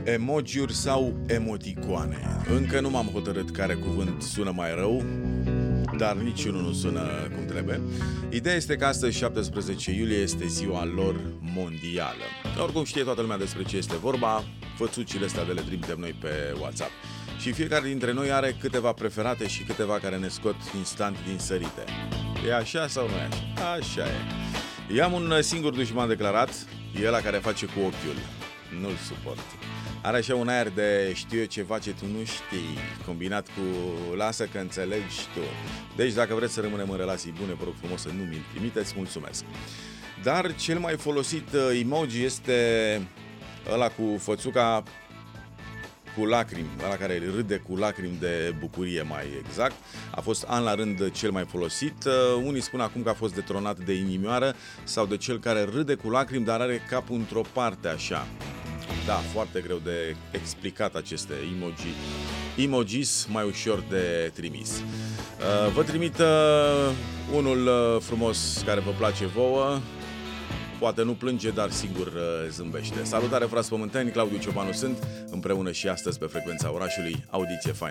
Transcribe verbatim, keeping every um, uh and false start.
Emojiuri sau emoticoane? Încă nu m-am hotărât care cuvânt sună mai rău, dar niciunul nu sună cum trebuie. Ideea este că astăzi, șaptesprezece iulie, este ziua lor mondială. Oricum știe toată lumea despre ce este vorba, fățucile astea de le trimitem noi pe WhatsApp. Și fiecare dintre noi are câteva preferate și câteva care ne scot instant din sărite. E așa sau nu e așa? Așa e. Eu am un singur dușman declarat, e ăla care face cu ochiul. Nu-l suport. Are așa un aer de știu eu ceva ce tu nu știi, combinat cu lasă că înțelegi tu. Deci dacă vreți să rămânem în relații bune, vă rog frumos să nu mi-l trimiteți, mulțumesc. Dar cel mai folosit emoji este ăla cu fățuca cu lacrimi, ăla care râde cu lacrimi de bucurie mai exact. A fost an la rând cel mai folosit. Unii spun acum că a fost detronat de inimioară sau de cel care râde cu lacrimi, dar are capul într-o parte așa. Da, foarte greu de explicat aceste emoji. Emojis mai ușor de trimis. Vă trimit unul frumos care vă place vouă. Poate nu plânge, dar sigur zâmbește. Salutare, frați pământeni, Claudiu Ciobanu sunt, împreună și astăzi pe Frecvența Orașului. Audiție faină!